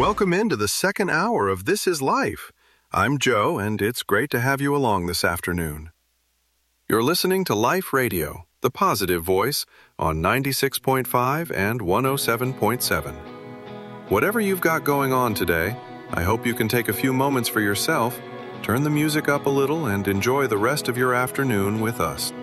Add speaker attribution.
Speaker 1: Welcome into the second hour of This Is Life. I'm Joe, and it's great to have you along this afternoon. You're listening to Life Radio, the positive voice, on 96.5 and 107.7. Whatever you've got going on today, I hope you can take a few moments for yourself, turn the music up a little, and enjoy the rest of your afternoon with us.